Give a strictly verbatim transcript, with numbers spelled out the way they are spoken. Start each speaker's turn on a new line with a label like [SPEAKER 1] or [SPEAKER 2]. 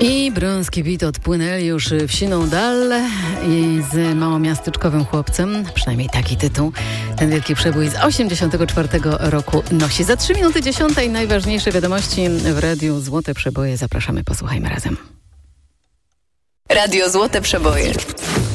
[SPEAKER 1] I Brąski Beat odpłynęli już w siną dal i z małomiasteczkowym chłopcem, przynajmniej taki tytuł, ten wielki przebój z osiemdziesiątego czwartego roku nosi. Za trzy minuty dziesiątej najważniejsze wiadomości w Radiu Złote Przeboje. Zapraszamy, posłuchajmy razem.
[SPEAKER 2] Radio Złote Przeboje.